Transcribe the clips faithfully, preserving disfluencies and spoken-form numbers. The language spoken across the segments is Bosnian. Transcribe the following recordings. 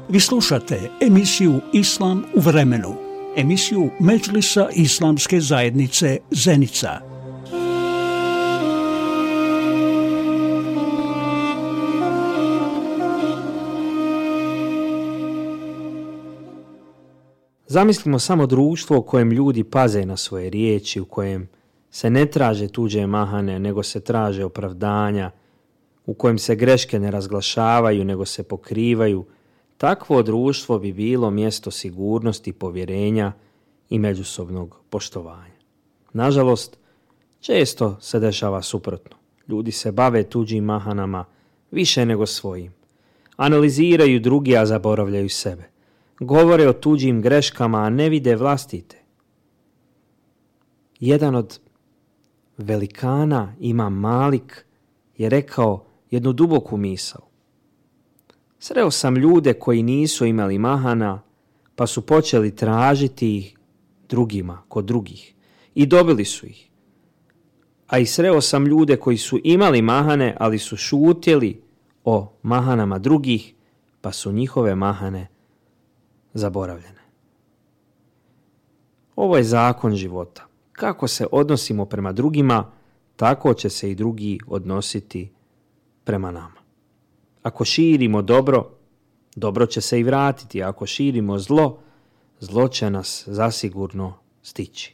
Vi slušate emisiju Islam u vremenu, emisiju Medžlisa Islamske zajednice Zenica. Zamislimo samo društvo u kojem ljudi paze na svoje riječi, u kojem se ne traže tuđe mahane, nego se traže opravdanja, u kojem se greške ne razglašavaju, nego se pokrivaju. Takvo društvo bi bilo mjesto sigurnosti, povjerenja i međusobnog poštovanja. Nažalost, često se dešava suprotno. Ljudi se bave tuđim mahanama više nego svojim. Analiziraju drugi, a zaboravljaju sebe. Govore o tuđim greškama, a ne vide vlastite. Jedan od velikana, Imam Malik, je rekao jednu duboku misao. Sreo sam ljude koji nisu imali mahana, pa su počeli tražiti ih drugima, kod drugih. I dobili su ih. A i sreo sam ljude koji su imali mahane, ali su šutjeli o mahanama drugih, pa su njihove mahane zaboravljene. Ovo je zakon života. Kako se odnosimo prema drugima, tako će se i drugi odnositi prema nama. Ako širimo dobro, dobro će se i vratiti. Ako širimo zlo, zlo će nas zasigurno stići.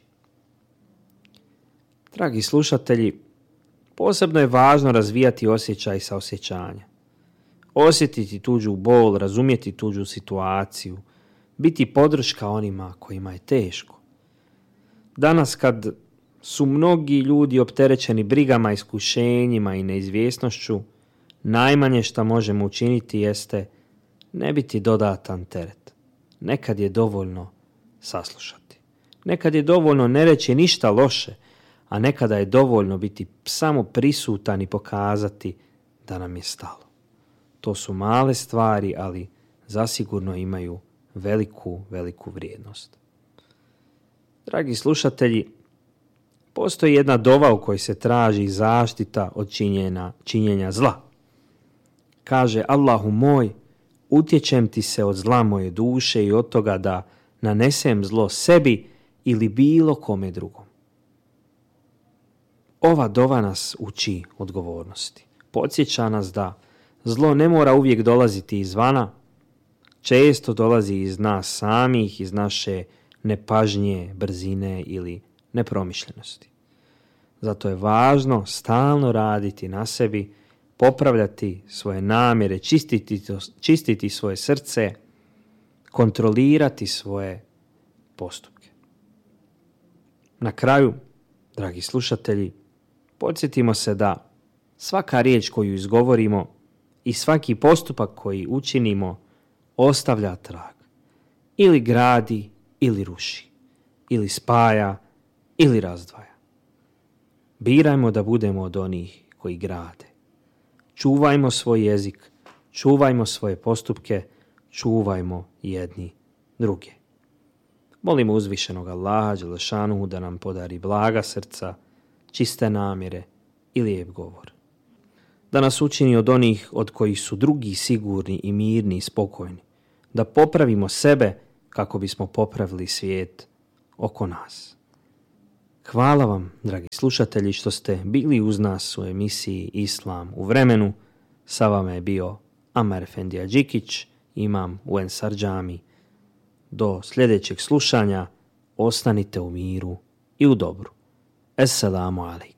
Dragi slušatelji, posebno je važno razvijati osjećaj saosjećanja. Osjetiti tuđu bol, razumjeti tuđu situaciju, biti podrška onima kojima je teško. Danas kad su mnogi ljudi opterećeni brigama, iskušenjima i neizvjesnošću, najmanje što možemo učiniti jeste ne biti dodatan teret. Nekad je dovoljno saslušati. Nekad je dovoljno ne reći ništa loše, a nekada je dovoljno biti samo prisutan i pokazati da nam je stalo. To su male stvari, ali zasigurno imaju veliku, veliku vrijednost. Dragi slušatelji, postoji jedna dova u kojoj se traži zaštita od činjenja, činjenja zla. Kaže: Allahu moj, utječem ti se od zla moje duše i od toga da nanesem zlo sebi ili bilo kome drugom. Ova dova nas uči odgovornosti. Podsjeća nas da zlo ne mora uvijek dolaziti izvana, često dolazi iz nas samih, iz naše nepažnje, brzine ili nepromišljenosti. Zato je važno stalno raditi na sebi, popravljati svoje namjere, čistiti, čistiti svoje srce, kontrolirati svoje postupke. Na kraju, dragi slušatelji, podsjetimo se da svaka riječ koju izgovorimo i svaki postupak koji učinimo ostavlja trag. Ili gradi, ili ruši. Ili spaja, ili razdvaja. Birajmo da budemo od onih koji grade. Čuvajmo svoj jezik, čuvajmo svoje postupke, čuvajmo jedni druge. Molimo uzvišenog Allaha dželešanuhu da nam podari blaga srca, čiste namjere i lijep govor. Da nas učini od onih od kojih su drugi sigurni i mirni i spokojni. Da popravimo sebe kako bismo popravili svijet oko nas. Hvala vam, dragi slušatelji, što ste bili uz nas u emisiji Islam u vremenu. Sa vama je bio Amer Efendija Đikić, imam u Ensar džami. Do sljedećeg slušanja ostanite u miru i u dobru. Esselamu alejkum.